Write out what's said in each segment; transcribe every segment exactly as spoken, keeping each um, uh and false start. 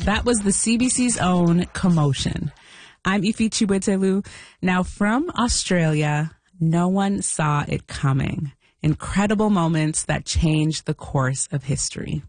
That was the C B C's own Commotion. I'm Ifi Chiwetelu. Now from Australia, no one saw it coming. Incredible moments that changed the course of history.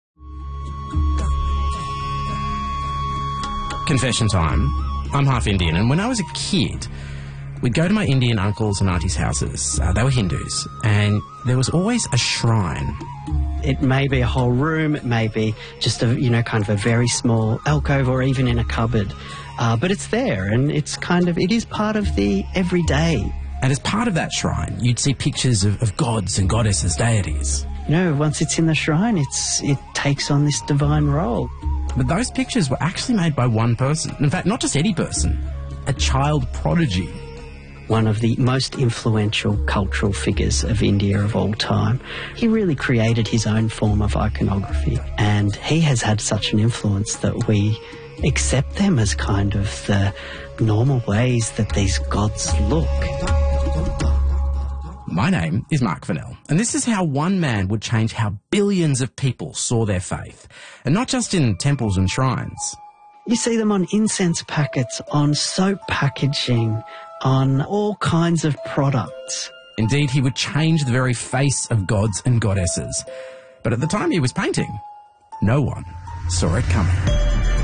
Confession time. I'm half Indian, and when I was a kid, we'd go to my Indian uncles and aunties' houses. Uh, they were Hindus, and there was always a shrine. It may be a whole room, it may be just a, you know, kind of a very small alcove or even in a cupboard. Uh, but it's there, and it's kind of, it is part of the everyday. And as part of that shrine, you'd see pictures of, of gods and goddesses, deities. You know, once it's in the shrine, it's it takes on this divine role. But those pictures were actually made by one person. In fact, not just any person, a child prodigy. One of the most influential cultural figures of India of all time. He really created his own form of iconography, and he has had such an influence that we accept them as kind of the normal ways that these gods look. My name is Mark Fennell, and this is how one man would change how billions of people saw their faith, and not just in temples and shrines. You see them on incense packets, on soap packaging, on all kinds of products. Indeed, he would change the very face of gods and goddesses. But at the time he was painting, no one saw it coming.